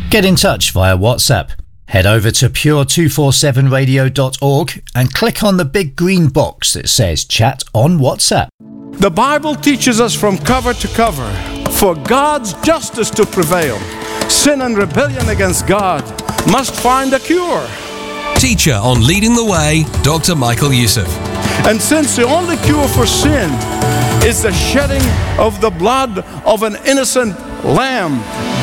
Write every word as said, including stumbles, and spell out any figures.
Get in touch via WhatsApp. Head over to pure two forty-seven radio dot org and click on the big green box that says Chat on WhatsApp. The Bible teaches us from cover to cover, for God's justice to prevail, sin and rebellion against God must find a cure. Teacher on Leading the Way, Doctor Michael Youssef. And since the only cure for sin is the shedding of the blood of an innocent lamb,